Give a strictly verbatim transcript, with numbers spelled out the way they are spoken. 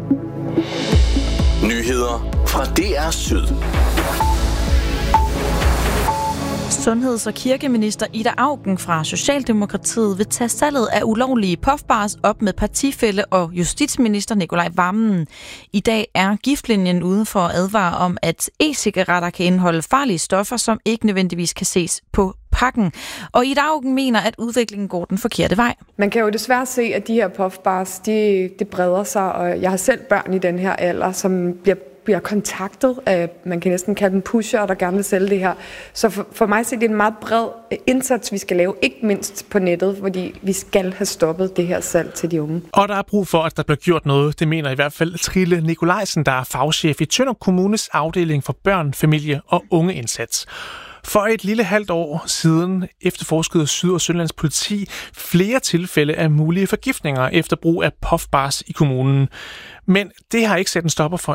Nyheder fra D R Syd. Sundheds- og kirkeminister Ida Auken fra Socialdemokratiet vil tage salget af ulovlige puffbars op med partifælle og justitsminister Nicolai Wammen. I dag er giftlinjen ude for at advare om, at e-cigaretter kan indeholde farlige stoffer, som ikke nødvendigvis kan ses på pakken. Og Ida Auken mener, at udviklingen går den forkerte vej. Man kan jo desværre se, at de her puffbars, de, de breder sig, og jeg har selv børn i den her alder, som bliver bliver kontaktet af, man kan næsten kalde dem pusher, der gerne vil sælge det her. Så for, for mig så er det en meget bred indsats, vi skal lave, ikke mindst på nettet, fordi vi skal have stoppet det her salg til de unge. Og der er brug for, at der bliver gjort noget. Det mener i hvert fald Trille Nikolajsen, der er fagchef i Tønder Kommunes afdeling for børn, familie og ungeindsats. For et lille halvt år siden efterforskede Syd- og Sønderlands politi flere tilfælde af mulige forgiftninger efter brug af puffbars i kommunen. Men det har ikke sat en stopper for